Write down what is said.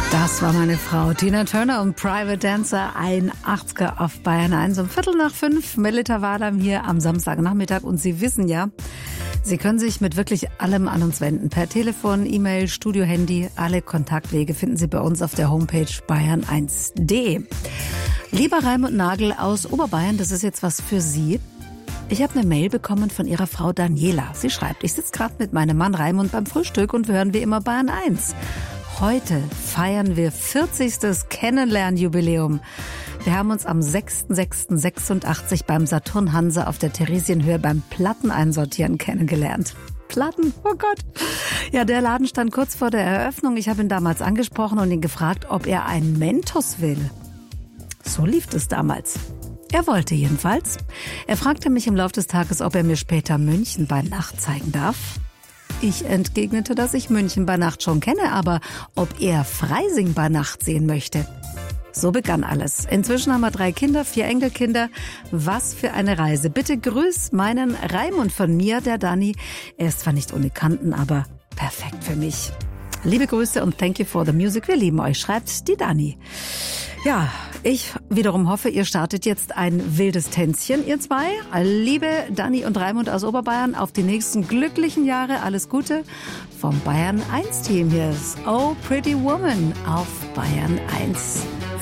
Das war meine Frau, Tina Turner und Private Dancer, ein 80er auf Bayern 1 um 4:45. Melita Wadam hier am Samstagnachmittag und Sie wissen ja, Sie können sich mit wirklich allem an uns wenden. Per Telefon, E-Mail, Studio-Handy, alle Kontaktwege finden Sie bei uns auf der Homepage bayern1.de. Lieber Raimund Nagel aus Oberbayern, das ist jetzt was für Sie. Ich habe eine Mail bekommen von Ihrer Frau Daniela. Sie schreibt, ich sitze gerade mit meinem Mann Raimund beim Frühstück und wir hören wie immer Bayern 1. Heute feiern wir 40. Kennenlernjubiläum. Wir haben uns am 6.6.86 beim Saturn Hansa auf der Theresienhöhe beim Platteneinsortieren kennengelernt. Platten, oh Gott. Ja, der Laden stand kurz vor der Eröffnung. Ich habe ihn damals angesprochen und ihn gefragt, ob er einen Mentos will. So lief es damals. Er wollte jedenfalls. Er fragte mich im Laufe des Tages, ob er mir später München bei Nacht zeigen darf. Ich entgegnete, dass ich München bei Nacht schon kenne, aber ob er Freising bei Nacht sehen möchte. So begann alles. Inzwischen haben wir 3 Kinder, 4 Enkelkinder. Was für eine Reise. Bitte grüß meinen Raimund von mir, der Dani. Er ist zwar nicht ohne Kanten, aber perfekt für mich. Liebe Grüße und thank you for the music. Wir lieben euch, schreibt die Dani. Ja, ich wiederum hoffe, ihr startet jetzt ein wildes Tänzchen, ihr zwei. Liebe Dani und Raimund aus Oberbayern, auf die nächsten glücklichen Jahre. Alles Gute vom Bayern 1 Team. Hier ist Oh Pretty Woman auf Bayern 1.